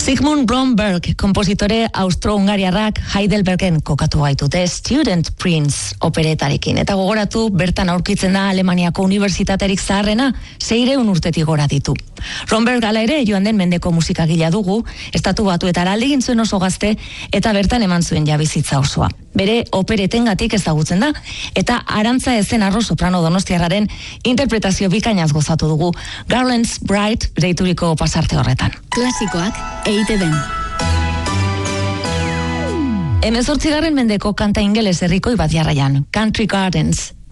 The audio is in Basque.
Sigmund Bromberg, kompositore austro-hungariarrak Heidelbergen kokatu baitute Student Prince operetarekin. Eta gogoratu, bertan aurkitzen da Alemaniako unibertsitaterik zaharrena, 600 urtetik gora ditu. Bromberg ala ere joan den mendeko musikagilea dugu, Estatu Batuetara alde egin zuen oso gazte eta bertan eman zuen jabizitza osoa. Bere operetengatik ezagutzen da, eta Arantza Ezenarro soprano donostiarraren interpretazio bikainaz gozatu dugu Garland's Bride deituriko pasarte horretan. Klasikoak EITB-n. 18. mendeko kanta ingeles herrikoi bat jarraian, Country Gardens.